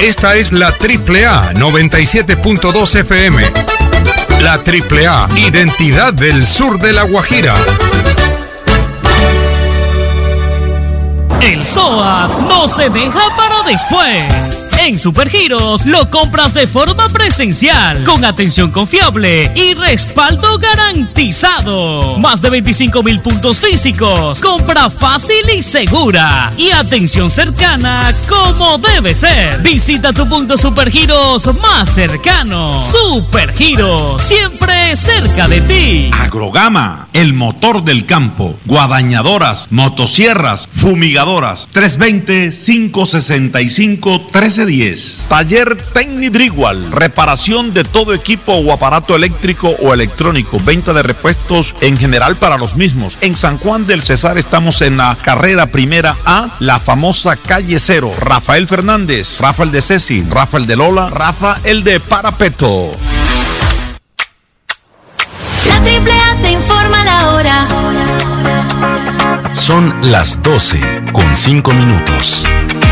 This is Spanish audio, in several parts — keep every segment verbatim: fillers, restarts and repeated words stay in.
Esta es la Triple A noventa y siete punto dos F M. La Triple A, identidad del sur de La Guajira. El S O A no se deja para después. En Supergiros lo compras de forma presencial, con atención confiable y respaldo garantizado. Más de veinticinco mil puntos físicos, compra fácil y segura, y atención cercana como debe ser. Visita tu punto Supergiros más cercano. Supergiros, siempre cerca de ti. Agrogama, el motor del campo. Guadañadoras, motosierras, fumigadoras. tres dos cero, cinco seis cinco, uno tres uno cero. Taller Tecnidrigual, reparación de todo equipo o aparato eléctrico o electrónico, venta de repuestos en general para los mismos. En San Juan del Cesar estamos en la carrera primera A, la famosa calle Cero. Rafael Fernández, Rafael de Ceci, Rafael de Lola, Rafa el de Parapeto. La Triple A te informa la hora. Son las doce con cinco minutos.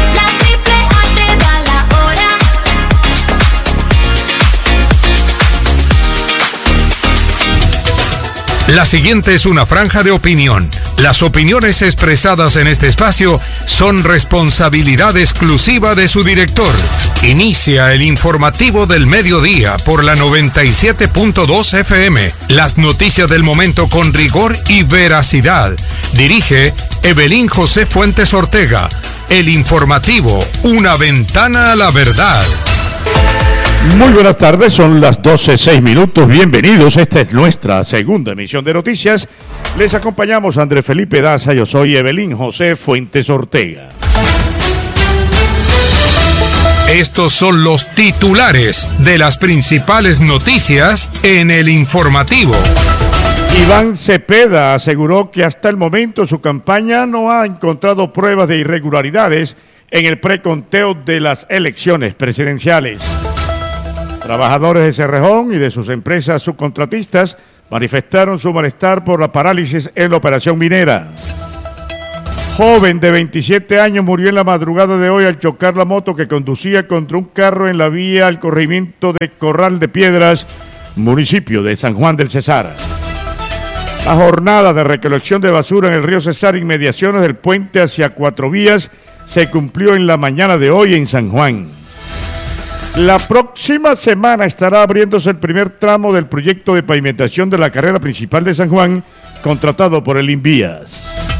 La siguiente es una franja de opinión. Las opiniones expresadas en este espacio son responsabilidad exclusiva de su director. Inicia el informativo del mediodía por la noventa y siete punto dos F M. Las noticias del momento con rigor y veracidad. Dirige Evelyn José Fuentes Ortega. El informativo, una ventana a la verdad. Muy buenas tardes, son las doce seis minutos, bienvenidos, esta es nuestra segunda emisión de noticias. Les acompañamos Andrés Felipe Daza, yo soy Evelyn José Fuentes Ortega. Estos son los titulares de las principales noticias en el informativo. Iván Cepeda aseguró que hasta el momento su campaña no ha encontrado pruebas de irregularidades en el preconteo de las elecciones presidenciales. Trabajadores de Cerrejón y de sus empresas subcontratistas manifestaron su malestar por la parálisis en la operación minera. Joven de veintisiete años murió en la madrugada de hoy al chocar la moto que conducía contra un carro en la vía al corregimiento de Corral de Piedras, municipio de San Juan del Cesar. La jornada de recolección de basura en el río Cesar, inmediaciones del puente hacia Cuatro Vías, se cumplió en la mañana de hoy en San Juan. La próxima semana estará abriéndose el primer tramo del proyecto de pavimentación de la carrera principal de San Juan, contratado por el Invías.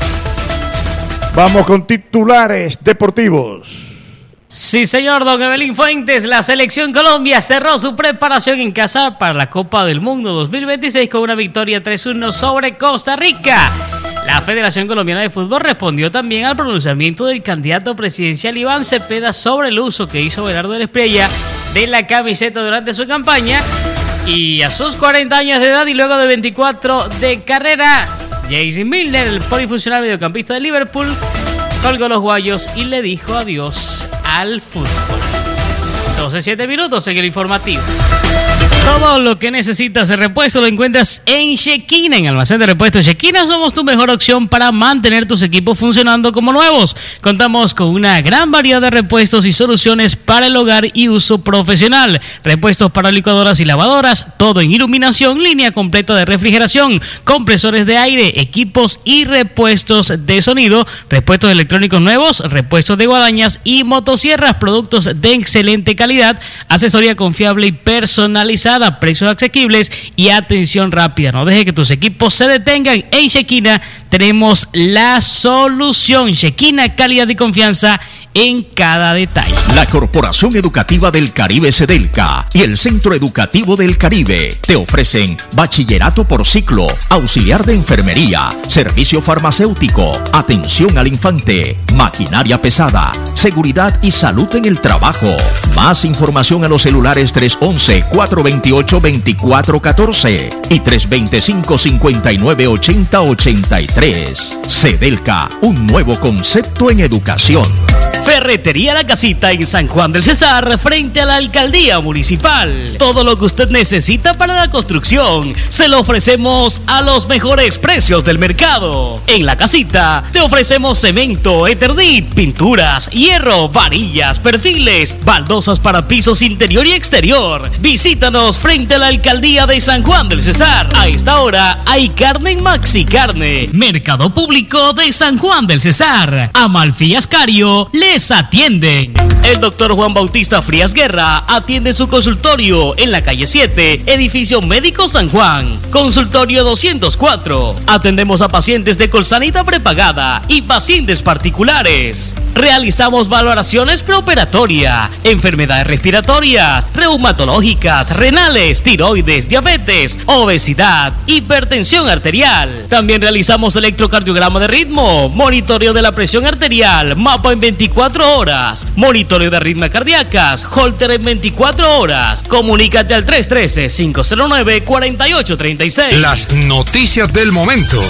Vamos con titulares deportivos. Sí, señor, don Evelyn Fuentes. La selección Colombia cerró su preparación en casa para la Copa del Mundo dos mil veintiséis con una victoria tres uno sobre Costa Rica. La Federación Colombiana de Fútbol respondió también al pronunciamiento del candidato presidencial Iván Cepeda sobre el uso que hizo Belardo Espriella de la camiseta durante su campaña. Y a sus cuarenta años de edad y luego de veinticuatro de carrera, Jason Milner, el polifuncional mediocampista de Liverpool, colgó los guayos y le dijo adiós al fútbol. doce siete minutos en el informativo. Todo lo que necesitas de repuesto lo encuentras en Shekina. En Almacén de Repuestos Shekina somos tu mejor opción para mantener tus equipos funcionando como nuevos. Contamos con una gran variedad de repuestos y soluciones para el hogar y uso profesional. Repuestos para licuadoras y lavadoras, todo en iluminación, línea completa de refrigeración, compresores de aire, equipos y repuestos de sonido, repuestos electrónicos nuevos, repuestos de guadañas y motosierras, productos de excelente calidad, asesoría confiable y personalizada, precios asequibles y atención rápida. No deje que tus equipos se detengan. En Shekina tenemos la solución. Shekina, calidad y confianza en cada detalle. La Corporación Educativa del Caribe Sedelca y el Centro Educativo del Caribe te ofrecen bachillerato por ciclo, auxiliar de enfermería, servicio farmacéutico, atención al infante, maquinaria pesada, seguridad y salud en el trabajo. Más información a los celulares tres once, cuatro veintiocho, veinticuatro catorce y tres veinticinco, cincuenta y nueve, ochenta, ochenta y tres. Sedelca, un nuevo concepto en educación. Ferretería La Casita en San Juan del Cesar, frente a la Alcaldía Municipal. Todo lo que usted necesita para la construcción se lo ofrecemos a los mejores precios del mercado. En La Casita te ofrecemos cemento, Eternit, pinturas, hierro, varillas, perfiles, baldosas para pisos interior y exterior. Visítanos frente a la Alcaldía de San Juan del Cesar. A esta hora hay carne en Maxi Carne. Mercado Público de San Juan del Cesar. Amalfi Ascario les atienden. El doctor Juan Bautista Frías Guerra atiende su consultorio en la calle siete, edificio Médico San Juan. Consultorio doscientos cuatro. Atendemos a pacientes de Colsanita prepagada y pacientes particulares. Realizamos valoraciones preoperatoria, enfermedades respiratorias, reumatológicas, renales, tiroides, diabetes, obesidad, hipertensión arterial. También realizamos electrocardiograma de ritmo, monitoreo de la presión arterial, mapa en veinticuatro horas, monitoreo de arritmias cardíacas, holter en veinticuatro horas. Comunícate al tres uno tres, cinco cero nueve, cuatro ocho tres seis. Las noticias del momento.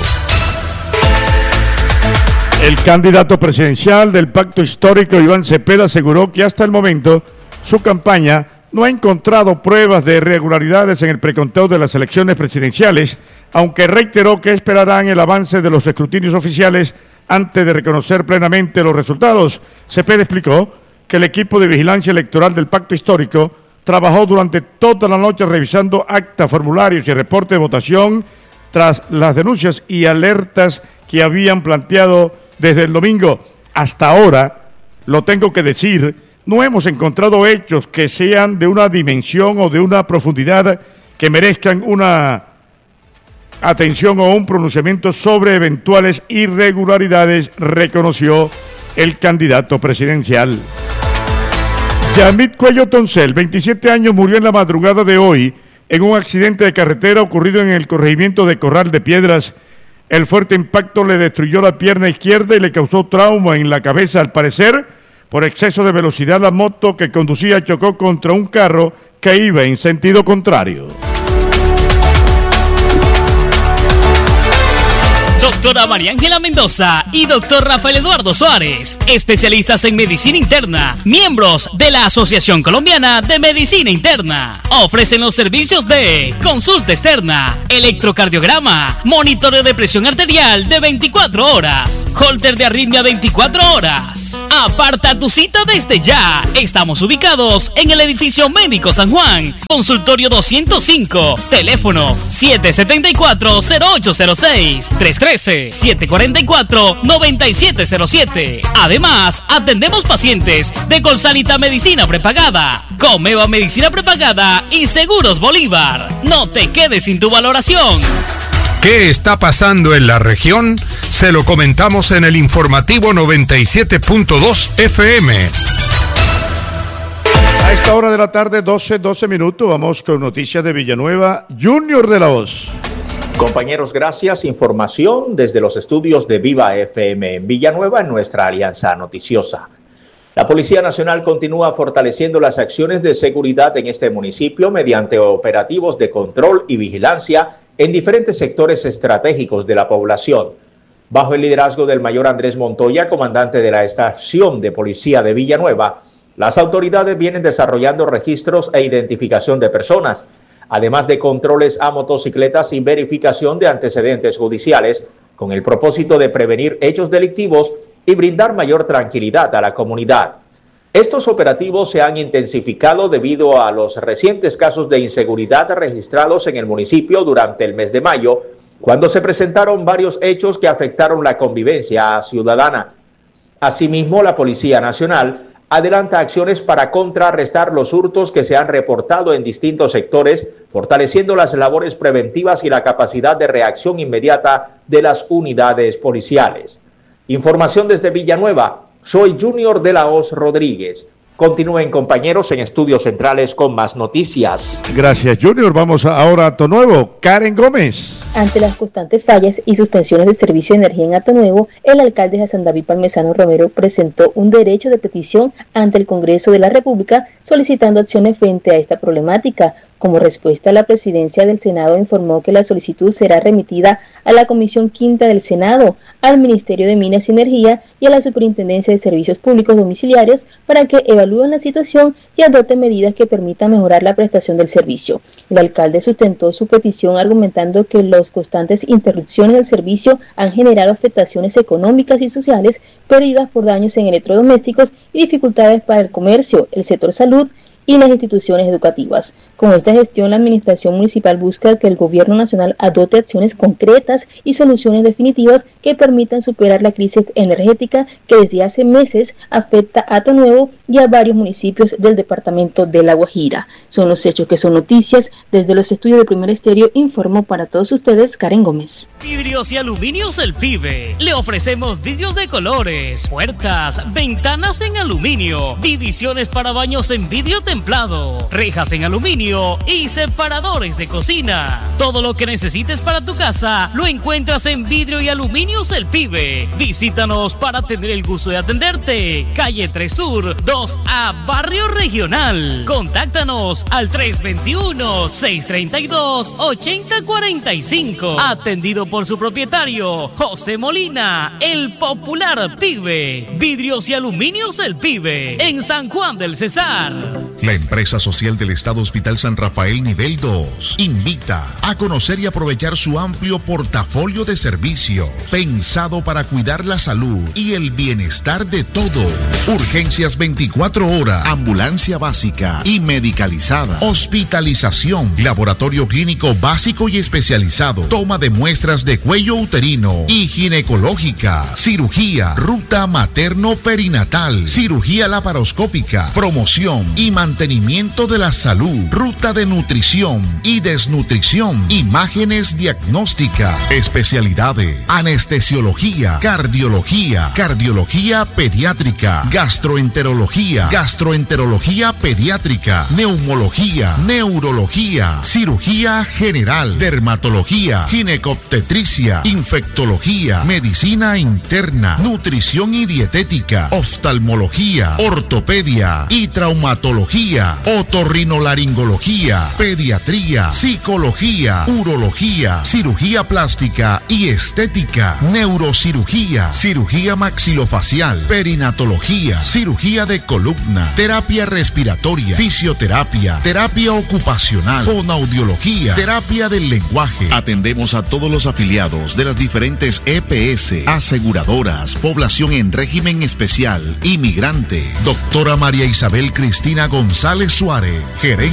El candidato presidencial del Pacto Histórico, Iván Cepeda, aseguró que hasta el momento su campaña no ha encontrado pruebas de irregularidades en el preconteo de las elecciones presidenciales, aunque reiteró que esperarán el avance de los escrutinios oficiales antes de reconocer plenamente los resultados. Cepeda explicó que el equipo de vigilancia electoral del Pacto Histórico trabajó durante toda la noche revisando actas, formularios y reporte de votación tras las denuncias y alertas que habían planteado desde el domingo. Hasta ahora, lo tengo que decir, no hemos encontrado hechos que sean de una dimensión o de una profundidad que merezcan una atención o un pronunciamiento sobre eventuales irregularidades, reconoció el candidato presidencial. Yamit Cuello Toncel, veintisiete años, murió en la madrugada de hoy en un accidente de carretera ocurrido en el corregimiento de Corral de Piedras. El fuerte impacto le destruyó la pierna izquierda y le causó trauma en la cabeza. Al parecer, por exceso de velocidad, la moto que conducía chocó contra un carro que iba en sentido contrario. Doctora María Ángela Mendoza y doctor Rafael Eduardo Suárez, especialistas en medicina interna, miembros de la Asociación Colombiana de Medicina Interna. Ofrecen los servicios de consulta externa, electrocardiograma, monitoreo de presión arterial de veinticuatro horas, holter de arritmia veinticuatro horas. Aparta tu cita desde ya. Estamos ubicados en el edificio Médico San Juan, consultorio doscientos cinco, teléfono siete siete cuatro, cero ocho cero seis, tres uno tres, siete cuatro cuatro, nueve siete cero siete. Además, atendemos pacientes de Colsanita Medicina Prepagada, Comeva Medicina Prepagada y Seguros Bolívar. No te quedes sin tu valoración. ¿Qué está pasando en la región? Se lo comentamos en el informativo noventa y siete punto dos F M. A esta hora de la tarde, doce, doce minutos, vamos con noticias de Villanueva. Junior de la Hoz. Compañeros, gracias. Información desde los estudios de Viva F M en Villanueva, en nuestra alianza noticiosa. La Policía Nacional continúa fortaleciendo las acciones de seguridad en este municipio mediante operativos de control y vigilancia en diferentes sectores estratégicos de la población. Bajo el liderazgo del mayor Andrés Montoya, comandante de la estación de policía de Villanueva, las autoridades vienen desarrollando registros e identificación de personas, además de controles a motocicletas y verificación de antecedentes judiciales, con el propósito de prevenir hechos delictivos y brindar mayor tranquilidad a la comunidad. Estos operativos se han intensificado debido a los recientes casos de inseguridad registrados en el municipio durante el mes de mayo, cuando se presentaron varios hechos que afectaron la convivencia ciudadana. Asimismo, la Policía Nacional adelanta acciones para contrarrestar los hurtos que se han reportado en distintos sectores, fortaleciendo las labores preventivas y la capacidad de reacción inmediata de las unidades policiales. Información desde Villanueva, soy Junior de la Hoz Rodríguez. Continúen, compañeros, en Estudios Centrales con más noticias. Gracias, Junior. Vamos ahora a Atonuevo. Karen Gómez. Ante las constantes fallas y suspensiones de servicio de energía en Atonuevo, el alcalde Hassan David Parmesano Romero presentó un derecho de petición ante el Congreso de la República solicitando acciones frente a esta problemática. Como respuesta, la presidencia del Senado informó que la solicitud será remitida a la Comisión Quinta del Senado, al Ministerio de Minas y Energía y a la Superintendencia de Servicios Públicos Domiciliarios para que evalúen la situación y adopten medidas que permitan mejorar la prestación del servicio. El alcalde sustentó su petición argumentando que las constantes interrupciones del servicio han generado afectaciones económicas y sociales, pérdidas por daños en electrodomésticos y dificultades para el comercio, el sector salud y las instituciones educativas. Con esta gestión, la administración municipal busca que el gobierno nacional adopte acciones concretas y soluciones definitivas que permitan superar la crisis energética que desde hace meses afecta a Hato Nuevo y a varios municipios del departamento de La Guajira. Son los hechos que son noticias. Desde los estudios de Primer Estéreo informó para todos ustedes Karen Gómez. Vidrios y Aluminios El Pibe. Le ofrecemos vidrios de colores, puertas, ventanas en aluminio, divisiones para baños en vidrio templado, rejas en aluminio y separadores de cocina. Todo lo que necesites para tu casa lo encuentras en Vidrio y Aluminios El Pibe. Visítanos para tener el gusto de atenderte. Calle tres Sur, dos A, Barrio Regional. Contáctanos al tres dos uno, seis tres dos, ocho cero cuatro cinco. Atendido por su propietario, José Molina, el popular Pibe. Vidrios y Aluminios El Pibe, en San Juan del Cesar. La empresa social del Estado Hospital San Rafael Nivel dos invita a conocer y aprovechar su amplio portafolio de servicios pensado para cuidar la salud y el bienestar de todos. Urgencias veinticuatro horas, ambulancia básica y medicalizada, hospitalización, laboratorio clínico básico y especializado, toma de muestras de cuello uterino y ginecológica, cirugía, ruta materno-perinatal, cirugía laparoscópica, promoción y mantenimiento de la salud, ruta de nutrición y desnutrición, imágenes diagnósticas, especialidades, anestesiología, cardiología, cardiología pediátrica, gastroenterología, gastroenterología pediátrica, neumología, neurología, cirugía general, dermatología, ginecobstetricia, infectología, medicina interna, nutrición y dietética, oftalmología, ortopedia y traumatología, otorrinolaringología, pediatría, psicología, urología, cirugía plástica y estética, neurocirugía, cirugía maxilofacial, perinatología, cirugía de columna, terapia respiratoria, fisioterapia, terapia ocupacional, fonoaudiología, terapia del lenguaje. Atendemos a todos los afiliados de las diferentes E P S, aseguradoras, población en régimen especial, inmigrante. Doctora María Isabel Cristina González Suárez, gerente.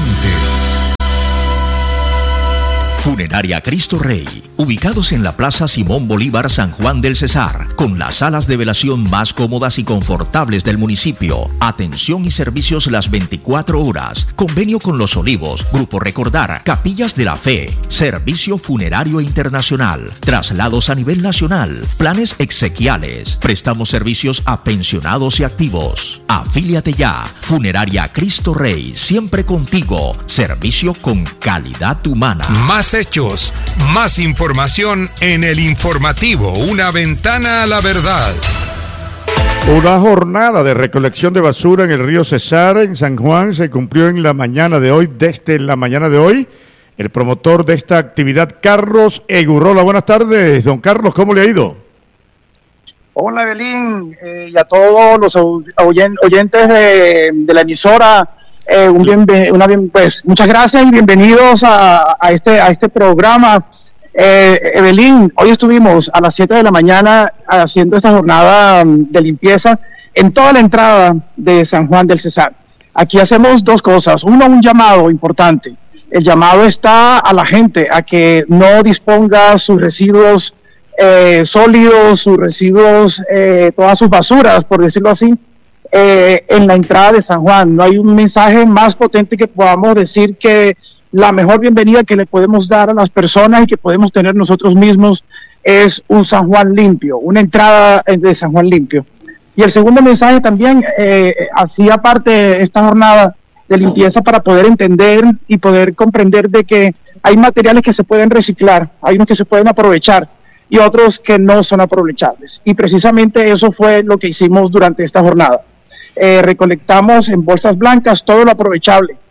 Funeraria Cristo Rey, ubicados en la Plaza Simón Bolívar, San Juan del Cesar, con las salas de velación más cómodas y confortables del municipio. Atención y servicios las veinticuatro horas. Convenio con Los Olivos, Grupo Recordar, Capillas de la Fe, Servicio Funerario Internacional, traslados a nivel nacional, planes exequiales. Prestamos servicios a pensionados y activos. Afíliate ya. Funeraria Cristo Rey, siempre contigo. Servicio con calidad humana. Más hechos, más información en el informativo, una ventana a la verdad. Una jornada de recolección de basura en el río Cesar, en San Juan, se cumplió en la mañana de hoy, desde la mañana de hoy. El promotor de esta actividad, Carlos Egurrola. Buenas tardes, don Carlos, ¿cómo le ha ido? Hola, Evelyn, eh, y a todos los oyentes de, de la emisora. Eh, un bien, una bien, pues muchas gracias y bienvenidos a, a este a este programa. eh, Evelyn, hoy estuvimos a las siete de la mañana haciendo esta jornada de limpieza en toda la entrada de San Juan del Cesar. Aquí hacemos dos cosas. Uno, un llamado importante. El llamado está a la gente a que no disponga sus residuos eh, sólidos, sus residuos, eh, todas sus basuras, por decirlo así, Eh, en la entrada de San Juan. No hay un mensaje más potente que podamos decir que la mejor bienvenida que le podemos dar a las personas y que podemos tener nosotros mismos es un San Juan limpio, una entrada de San Juan limpio. Y el segundo mensaje también, eh, hacía parte de esta jornada de limpieza para poder entender y poder comprender de que hay materiales que se pueden reciclar, hay unos que se pueden aprovechar y otros que no son aprovechables. Y precisamente eso fue lo que hicimos durante esta jornada. Eh, recolectamos en bolsas blancas todo lo aprovechable,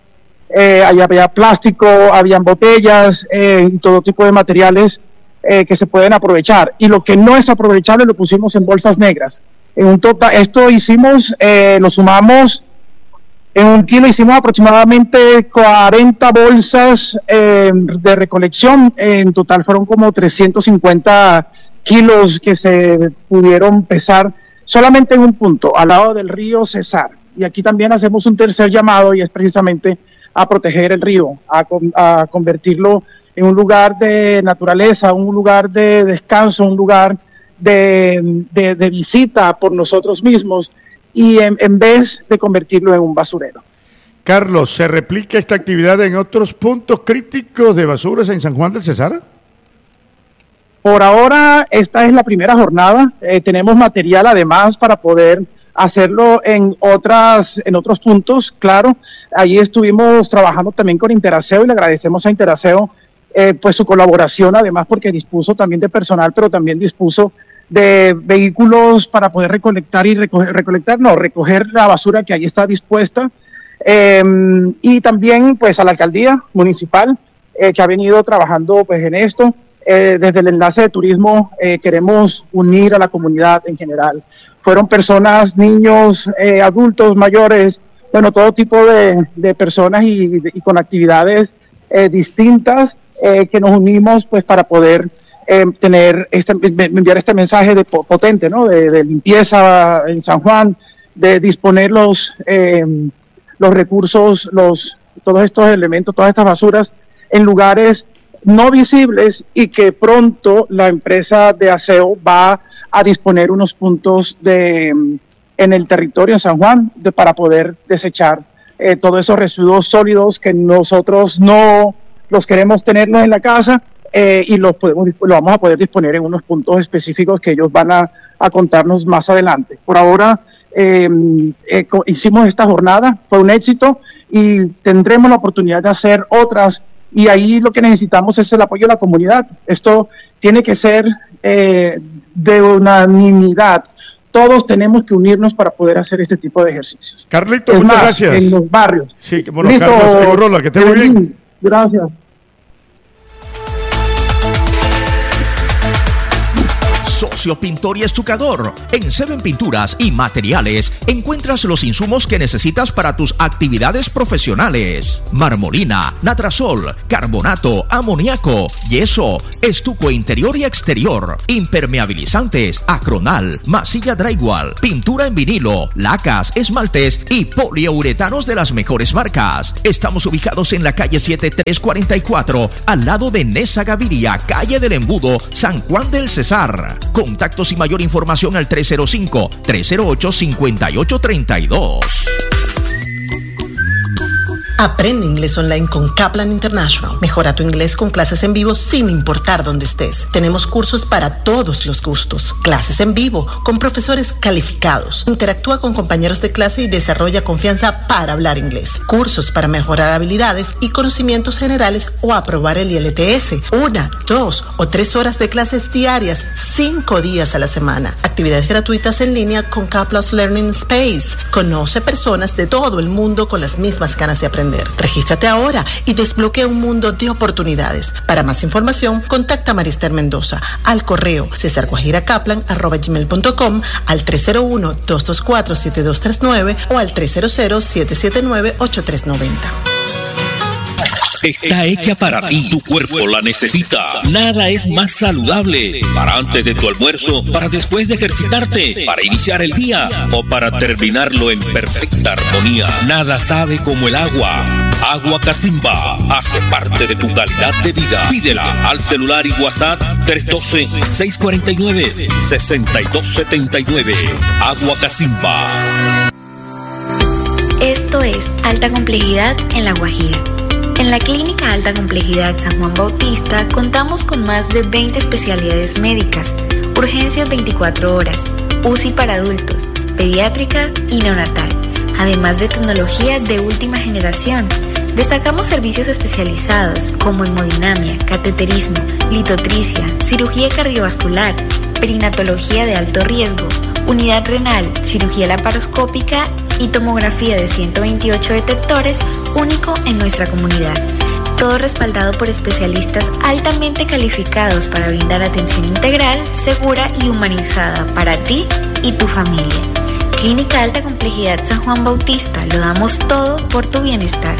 eh, había, había plástico, habían botellas, eh, y todo tipo de materiales eh, que se pueden aprovechar. Y lo que no es aprovechable lo pusimos en bolsas negras. En un total, esto hicimos, eh, lo sumamos, en un kilo hicimos aproximadamente cuarenta bolsas eh, de recolección. En total fueron como trescientos cincuenta kilos que se pudieron pesar solamente en un punto, al lado del río Cesar. Y aquí también hacemos un tercer llamado, y es precisamente a proteger el río, a, a convertirlo en un lugar de naturaleza, un lugar de descanso, un lugar de, de, de visita por nosotros mismos, y en, en vez de convertirlo en un basurero. Carlos, ¿se replica esta actividad en otros puntos críticos de basuras en San Juan del Cesar? Por ahora, esta es la primera jornada. Eh, tenemos material además para poder hacerlo en otras, en otros puntos. Claro, allí estuvimos trabajando también con Interaseo, y le agradecemos a Interaseo eh, pues su colaboración, además porque dispuso también de personal, pero también dispuso de vehículos para poder recolectar y recoger, recolectar, no, recoger la basura que ahí está dispuesta. Eh, y también pues a la alcaldía municipal eh, que ha venido trabajando pues en esto. Eh, desde el enlace de turismo eh, queremos unir a la comunidad en general. Fueron personas, niños, eh, adultos, mayores, bueno, todo tipo de, de personas y, y con actividades eh, distintas eh, que nos unimos pues para poder eh, tener este, enviar este mensaje de potente, ¿no? De, de limpieza en San Juan, de disponer los, eh, los recursos, los, todos estos elementos, todas estas basuras en lugares no visibles, y que pronto la empresa de aseo va a disponer unos puntos de en el territorio de San Juan de, para poder desechar eh, todos esos residuos sólidos que nosotros no los queremos tenerlos en la casa eh, y los podemos lo vamos a poder disponer en unos puntos específicos que ellos van a, a contarnos más adelante. Por ahora eh, eh, hicimos esta jornada, fue un éxito, y tendremos la oportunidad de hacer otras. Y ahí lo que necesitamos es el apoyo de la comunidad. Esto tiene que ser eh, de unanimidad. Todos tenemos que unirnos para poder hacer este tipo de ejercicios. Carlito, es muchas más, gracias. En los barrios. Sí, bueno, Listo, Carlos Segurrola, que esté muy bien. Gracias. Socio Pintor y Estucador. En Seven Pinturas y Materiales encuentras los insumos que necesitas para tus actividades profesionales: marmolina, natrasol, carbonato, amoníaco, yeso, estuco interior y exterior, impermeabilizantes, acronal, masilla drywall, pintura en vinilo, lacas, esmaltes y poliuretanos de las mejores marcas. Estamos ubicados en la calle siete tres cuarenta y cuatro, al lado de Nesa Gaviria, calle del Embudo, San Juan del Cesar. Contactos y mayor información al tres cero cinco, tres cero ocho, cinco ocho tres dos. Aprende inglés online con Kaplan International. Mejora tu inglés con clases en vivo sin importar dónde estés. Tenemos cursos para todos los gustos. Clases en vivo con profesores calificados. Interactúa con compañeros de clase y desarrolla confianza para hablar inglés. Cursos para mejorar habilidades y conocimientos generales o aprobar el I L T S. Una, dos o tres horas de clases diarias, cinco días a la semana. Actividades gratuitas en línea con Kaplan's Learning Space. Conoce personas de todo el mundo con las mismas ganas de aprender. Regístrate ahora y desbloquea un mundo de oportunidades. Para más información, contacta a Marister Mendoza al correo cesarguajiracaplan arroba gmail punto com, al tres cero uno, dos dos cuatro, siete dos tres nueve o al tres cero cero, siete siete nueve, ocho tres nueve cero. Está hecha para ti, tu cuerpo la necesita. Nada es más saludable para antes de tu almuerzo, para después de ejercitarte, para iniciar el día o para terminarlo en perfecta armonía. Nada sabe como el agua. Agua Casimba hace parte de tu calidad de vida. Pídela al celular y WhatsApp tres uno dos, seis cuatro nueve, seis dos siete nueve. Agua Casimba. Esto es Alta Complejidad en La Guajira. En la Clínica Alta Complejidad San Juan Bautista contamos con más de veinte especialidades médicas, urgencias veinticuatro horas, U C I para adultos, pediátrica y neonatal, además de tecnología de última generación. Destacamos servicios especializados como hemodinamia, cateterismo, litotricia, cirugía cardiovascular, perinatología de alto riesgo, unidad renal, cirugía laparoscópica y tomografía de ciento veintiocho detectores, único en nuestra comunidad. Todo respaldado por especialistas altamente calificados para brindar atención integral, segura y humanizada para ti y tu familia. Clínica Alta Complejidad San Juan Bautista, lo damos todo por tu bienestar.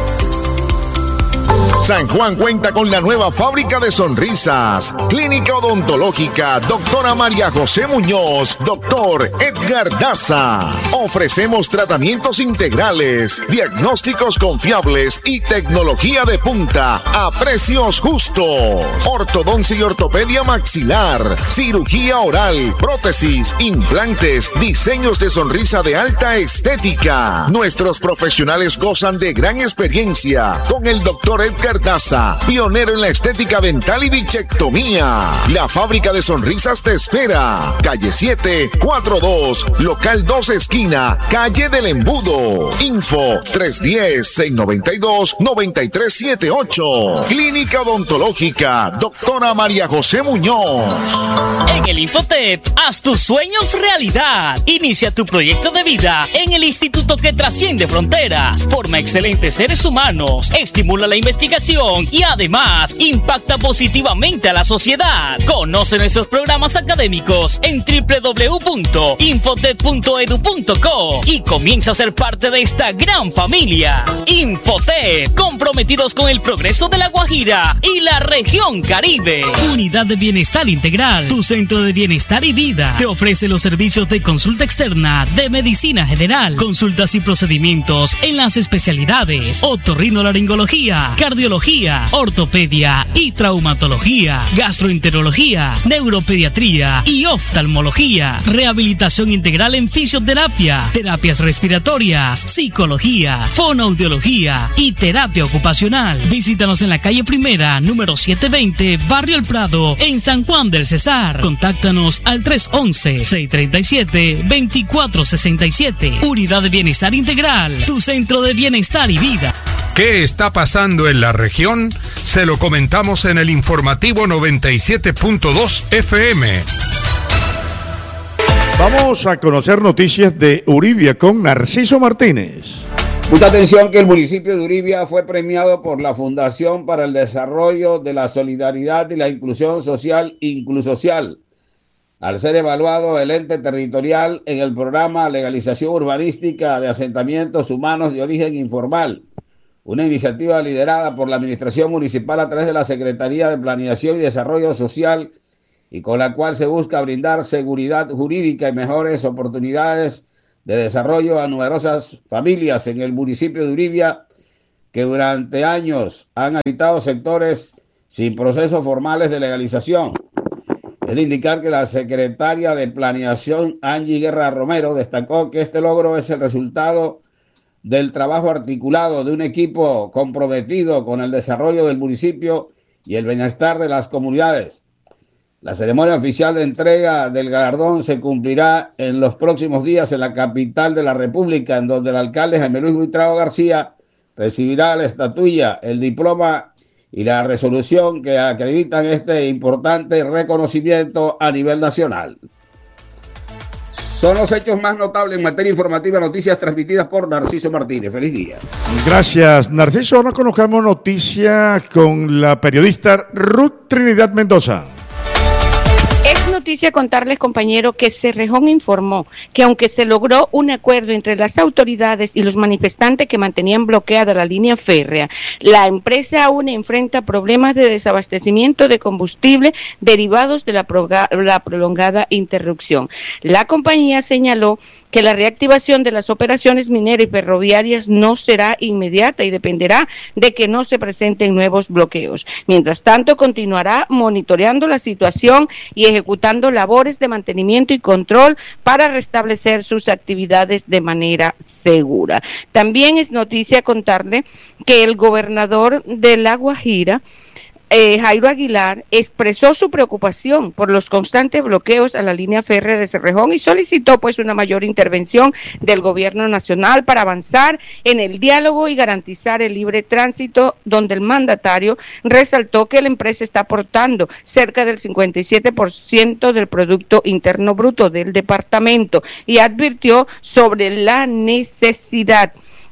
San Juan cuenta con la nueva fábrica de sonrisas. Clínica Odontológica Doctora María José Muñoz, Doctor Edgar Daza. Ofrecemos tratamientos integrales, diagnósticos confiables y tecnología de punta a precios justos. Ortodoncia y ortopedia maxilar, cirugía oral, prótesis, implantes, diseños de sonrisa de alta estética. Nuestros profesionales gozan de gran experiencia con el Doctor Edgar Daza, pionero en la estética dental y bichectomía. La fábrica de sonrisas te espera. Calle siete, cuatro dos, local dos esquina, calle del Embudo. Info tres uno cero, seis nueve dos, nueve tres siete ocho. Clínica Odontológica Doctora María José Muñoz. En el Infotep, haz tus sueños realidad. Inicia tu proyecto de vida en el instituto que trasciende fronteras. Forma excelentes seres humanos, estimula la investigación y además impacta positivamente a la sociedad. Conoce nuestros programas académicos en doble u doble u doble u punto infotep punto edu punto co y comienza a ser parte de esta gran familia. Infotep, comprometidos con el progreso de La Guajira y la región Caribe. Unidad de Bienestar Integral, tu centro de bienestar y vida. Te ofrece los servicios de consulta externa, de medicina general, consultas y procedimientos en las especialidades otorrinolaringología, cardiología, ortopedia y traumatología, gastroenterología, neuropediatría y oftalmología, rehabilitación integral en fisioterapia, terapias respiratorias, psicología, fonoaudiología y terapia ocupacional. Visítanos en la calle Primera, número setecientos veinte, Barrio El Prado, en San Juan del Cesar. Contáctanos al tres once, seiscientos treinta y siete, veinticuatro sesenta y siete. Unidad de Bienestar Integral, tu centro de bienestar y vida. ¿Qué está pasando en la región? Se lo comentamos en el informativo noventa y siete punto dos F M. Vamos a conocer noticias de Uribia con Narciso Martínez. Mucha atención que el municipio de Uribia fue premiado por la Fundación para el Desarrollo de la Solidaridad y la Inclusión Social, Inclusocial, al ser evaluado el ente territorial en el programa Legalización Urbanística de Asentamientos Humanos de Origen Informal, una iniciativa liderada por la Administración Municipal a través de la Secretaría de Planeación y Desarrollo Social y con la cual se busca brindar seguridad jurídica y mejores oportunidades de desarrollo a numerosas familias en el municipio de Uribia que durante años han habitado sectores sin procesos formales de legalización. Es de indicar que la secretaria de Planeación, Angie Guerra Romero, destacó que este logro es el resultado del trabajo articulado de un equipo comprometido con el desarrollo del municipio y el bienestar de las comunidades. La ceremonia oficial de entrega del galardón se cumplirá en los próximos días en la capital de la República, en donde el alcalde Jaime Luis Buitrago García recibirá la estatuilla, el diploma y la resolución que acreditan este importante reconocimiento a nivel nacional. Son los hechos más notables en materia informativa, noticias transmitidas por Narciso Martínez. Feliz día. Gracias, Narciso. Ahora conozcamos noticias con la periodista Ruth Trinidad Mendoza. Es noticia contarles, compañero, que Cerrejón informó que aunque se logró un acuerdo entre las autoridades y los manifestantes que mantenían bloqueada la línea férrea, la empresa aún enfrenta problemas de desabastecimiento de combustible derivados de la, proga- la prolongada interrupción. La compañía señaló que la reactivación de las operaciones mineras y ferroviarias no será inmediata y dependerá de que no se presenten nuevos bloqueos. Mientras tanto, continuará monitoreando la situación y ejecutando labores de mantenimiento y control para restablecer sus actividades de manera segura. También es noticia contarle que el gobernador de La Guajira Eh, Jairo Aguilar expresó su preocupación por los constantes bloqueos a la línea férrea de Cerrejón y solicitó pues una mayor intervención del gobierno nacional para avanzar en el diálogo y garantizar el libre tránsito, donde el mandatario resaltó que la empresa está aportando cerca del cincuenta y siete por ciento del Producto Interno Bruto del departamento y advirtió sobre la necesidad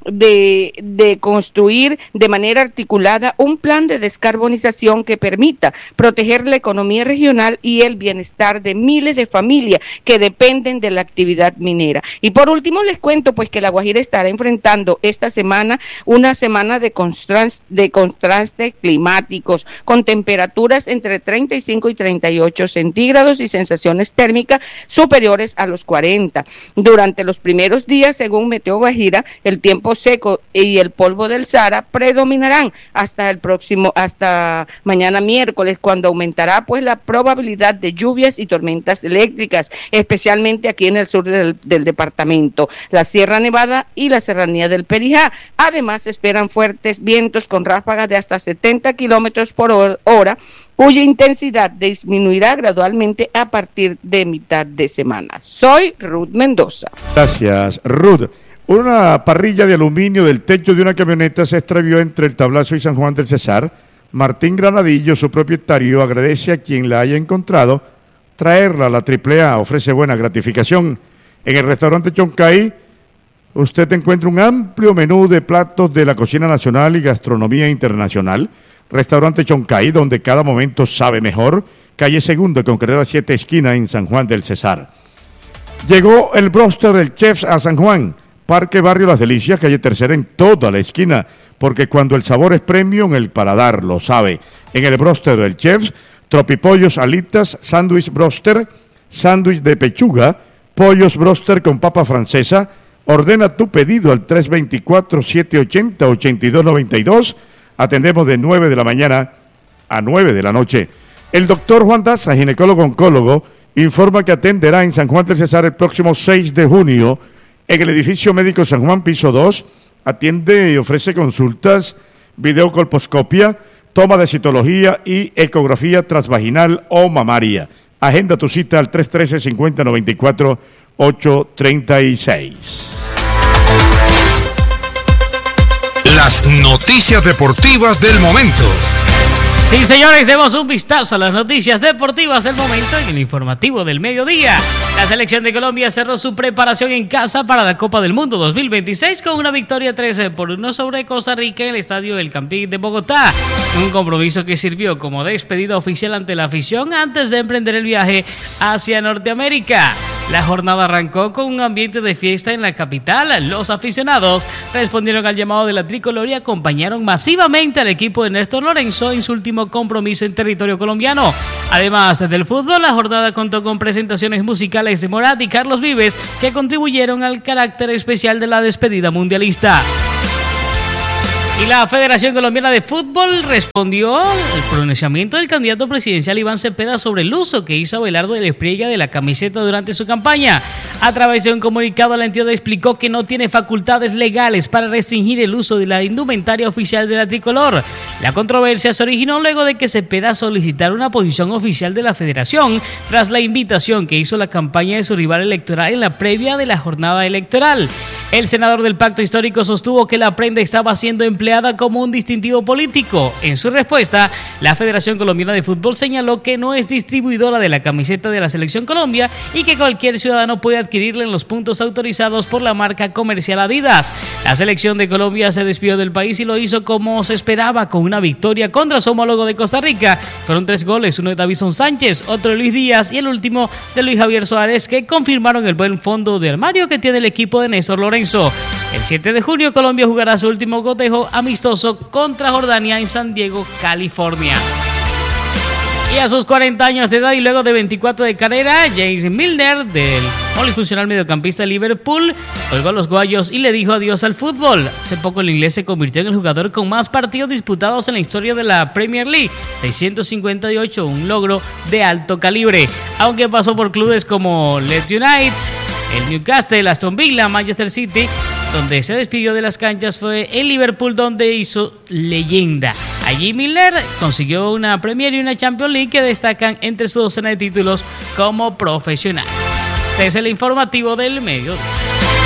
De, de construir de manera articulada un plan de descarbonización que permita proteger la economía regional y el bienestar de miles de familias que dependen de la actividad minera. Y por último les cuento pues que La Guajira estará enfrentando esta semana una semana de contrastes de contrastes climáticos con temperaturas entre treinta y cinco y treinta y ocho centígrados y sensaciones térmicas superiores a los cuarenta. Durante los primeros días, según Meteo Guajira, el tiempo seco y el polvo del Sahara predominarán hasta el próximo, hasta mañana miércoles, cuando aumentará pues la probabilidad de lluvias y tormentas eléctricas, especialmente aquí en el sur del, del departamento, la Sierra Nevada y la Serranía del Perijá. Además, se esperan fuertes vientos con ráfagas de hasta setenta kilómetros por hora, cuya intensidad disminuirá gradualmente a partir de mitad de semana. Soy Ruth Mendoza. Gracias, Ruth. Una parrilla de aluminio del techo de una camioneta se extravió entre el Tablazo y San Juan del Cesar. Martín Granadillo, su propietario, agradece a quien la haya encontrado. Traerla a la triple A ofrece buena gratificación. En el restaurante Choncay, usted encuentra un amplio menú de platos de la cocina nacional y gastronomía internacional. Restaurante Choncay, donde cada momento sabe mejor. Calle Segunda, con carrera siete esquina en San Juan del Cesar. Llegó el bróster del Chefs a San Juan. Parque Barrio Las Delicias, calle Tercera, en toda la esquina, porque cuando el sabor es premium, el paladar lo sabe. En el bróster del Chefs, tropipollos, alitas, sándwich bróster, sándwich de pechuga, pollos bróster con papa francesa. Ordena tu pedido al tres dos cuatro, siete ocho cero, ocho dos nueve dos. Atendemos de nueve de la mañana a nueve de la noche. El doctor Juan Daza, ginecólogo oncólogo, informa que atenderá en San Juan del Cesar el próximo seis de junio en el edificio médico San Juan, piso dos. Atiende y ofrece consultas, videocolposcopia, toma de citología y ecografía transvaginal o mamaria. Agenda tu cita al tres uno tres, cinco cero nueve cuatro, ocho tres seis. Las noticias deportivas del momento. Sí, señores, demos un vistazo a las noticias deportivas del momento en el informativo del mediodía. La selección de Colombia cerró su preparación en casa para la Copa del Mundo dos mil veintiséis con una victoria trece por uno sobre Costa Rica en el Estadio El Campín de Bogotá. Un compromiso que sirvió como despedida oficial ante la afición antes de emprender el viaje hacia Norteamérica. La jornada arrancó con un ambiente de fiesta en la capital. Los aficionados respondieron al llamado de la tricolor y acompañaron masivamente al equipo de Néstor Lorenzo en su último compromiso en territorio colombiano. Además del fútbol, la jornada contó con presentaciones musicales de Morat y Carlos Vives que contribuyeron al carácter especial de la despedida mundialista. Y la Federación Colombiana de Fútbol respondió al pronunciamiento del candidato presidencial Iván Cepeda sobre el uso que hizo Abelardo del Espriella de la camiseta durante su campaña. A través de un comunicado, la entidad explicó que no tiene facultades legales para restringir el uso de la indumentaria oficial de la tricolor. La controversia se originó luego de que Cepeda solicitara una posición oficial de la federación tras la invitación que hizo la campaña de su rival electoral en la previa de la jornada electoral. El senador del Pacto Histórico sostuvo que la prenda estaba siendo empleada como un distintivo político. En su respuesta, la Federación Colombiana de Fútbol señaló que no es distribuidora de la camiseta de la Selección Colombia y que cualquier ciudadano puede adquirirla en los puntos autorizados por la marca comercial Adidas. La Selección de Colombia se despidió del país y lo hizo como se esperaba, con una victoria contra su homólogo de Costa Rica. Fueron tres goles, uno de Davison Sánchez, otro de Luis Díaz y el último de Luis Javier Suárez, que confirmaron el buen fondo de armario que tiene el equipo de Néstor Lorenzo. El siete de junio, Colombia jugará su último cotejo amistoso contra Jordania en San Diego, California. Y a sus cuarenta años de edad y luego de veinticuatro de carrera, James Milner, del polifuncional mediocampista de Liverpool, colgó a los guayos y le dijo adiós al fútbol. Hace poco el inglés se convirtió en el jugador con más partidos disputados en la historia de la Premier League, seiscientos cincuenta y ocho, un logro de alto calibre. Aunque pasó por clubes como Leeds United, el Newcastle, Aston Villa, Manchester City, donde se despidió de las canchas, fue el Liverpool donde hizo leyenda. Allí Miller consiguió una Premier y una Champions League que destacan entre su docena de títulos como profesional. Este es el informativo del mediodía.